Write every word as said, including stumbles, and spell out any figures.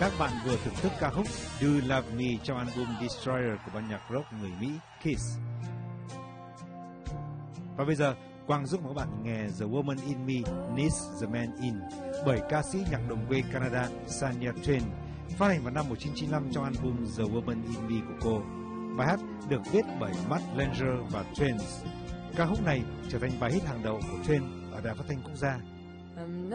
Các bạn vừa thưởng thức ca khúc Do Love Me trong album Destroyer của ban nhạc rock người Mỹ Kiss. Và bây giờ, Quang giúp các bạn nghe The Woman in Me Needs the Man In bởi ca sĩ nhạc đồng quê Canada Shania Twain, phát hành vào năm một nghìn chín trăm chín mươi lăm trong album The Woman in Me của cô. Bài hát được viết bởi Matt Langer và Twain. Ca khúc này trở thành bài hit hàng đầu của Twain ở đài phát thanh quốc gia.